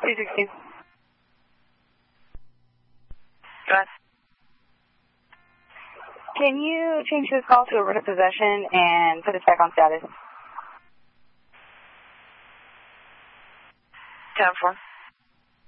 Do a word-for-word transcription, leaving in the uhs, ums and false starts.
two sixteen. Go ahead. Can you change this call to a writ of possession and put us back on status? ten four.